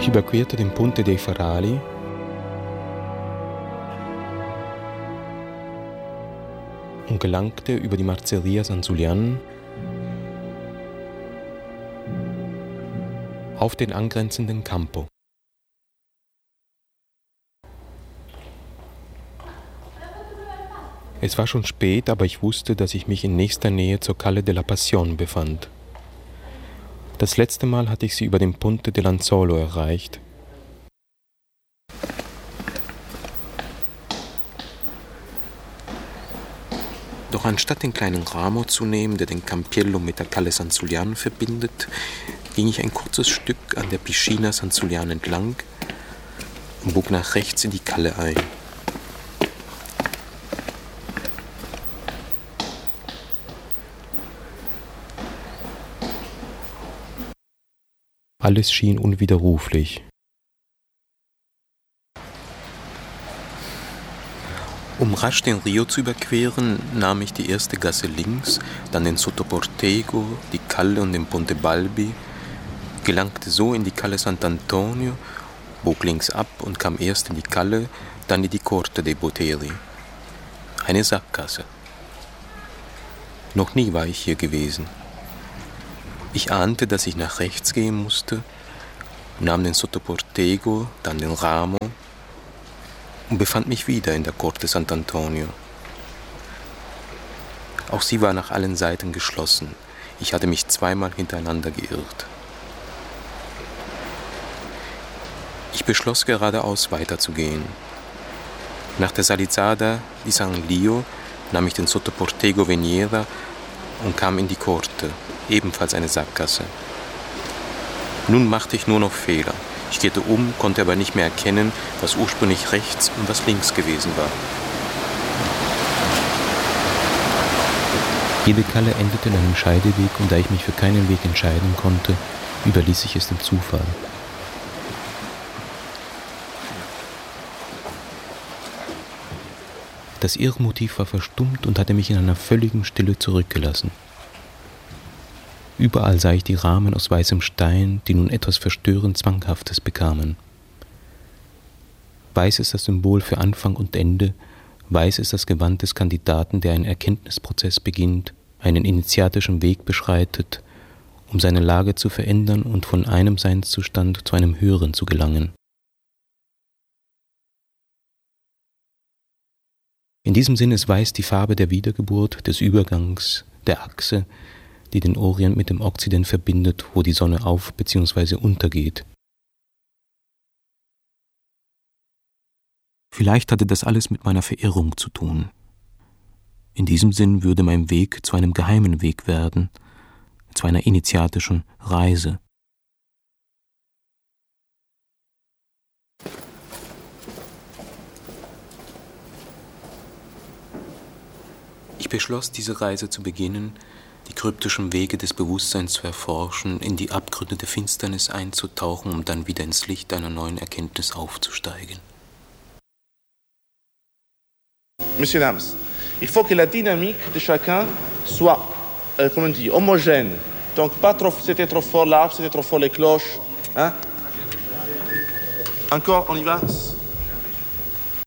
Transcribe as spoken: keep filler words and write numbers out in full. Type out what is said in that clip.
Ich überquerte den Ponte dei Ferrari und gelangte über die Marzeria San Zulian auf den angrenzenden Campo. Es war schon spät, aber ich wusste, dass ich mich in nächster Nähe zur Calle della Passione befand. Das letzte Mal hatte ich sie über den Ponte dell'Anzolo erreicht. Doch anstatt den kleinen Ramo zu nehmen, der den Campiello mit der Calle San Zulian verbindet, ging ich ein kurzes Stück an der Piscina San Zulian entlang und bog nach rechts in die Calle ein. Alles schien unwiderruflich. Um rasch den Rio zu überqueren, nahm ich die erste Gasse links, dann den Sottoportego, die Calle und den Ponte Balbi, gelangte so in die Calle Sant'Antonio, bog links ab und kam erst in die Calle, dann in die Corte dei Botteri. Eine Sackgasse. Noch nie war ich hier gewesen. Ich ahnte, dass ich nach rechts gehen musste, nahm den Sottoportego, dann den Ramo und befand mich wieder in der Corte Sant'Antonio. Auch sie war nach allen Seiten geschlossen. Ich hatte mich zweimal hintereinander geirrt. Ich beschloss geradeaus weiterzugehen. Nach der Salizzada di San Lio nahm ich den Sottoportego Veniera und kam in die Corte, ebenfalls eine Sackgasse. Nun machte ich nur noch Fehler. Ich kehrte um, konnte aber nicht mehr erkennen, was ursprünglich rechts und was links gewesen war. Jede Calle endete in einem Scheideweg und da ich mich für keinen Weg entscheiden konnte, überließ ich es dem Zufall. Das Irrmotiv war verstummt und hatte mich in einer völligen Stille zurückgelassen. Überall sah ich die Rahmen aus weißem Stein, die nun etwas verstörend Zwanghaftes bekamen. Weiß ist das Symbol für Anfang und Ende, weiß ist das Gewand des Kandidaten, der einen Erkenntnisprozess beginnt, einen initiatischen Weg beschreitet, um seine Lage zu verändern und von einem Seinszustand zu einem höheren zu gelangen. In diesem Sinn ist Weiß die Farbe der Wiedergeburt, des Übergangs, der Achse, die den Orient mit dem Okzident verbindet, wo die Sonne auf- bzw. untergeht. Vielleicht hatte das alles mit meiner Verirrung zu tun. In diesem Sinn würde mein Weg zu einem geheimen Weg werden, zu einer initiatischen Reise. Ich beschloss, diese Reise zu beginnen, die kryptischen Wege des Bewusstseins zu erforschen, in die Abgründe der Finsternis einzutauchen, um dann wieder ins Licht einer neuen Erkenntnis aufzusteigen. Monsieur Nams, il faut que la dynamique de chacun soit, euh, comment on dit, homogène. Donc pas trop, c'était trop fort l'arbre, c'était trop fort les cloches. Hein? Encore, on y va?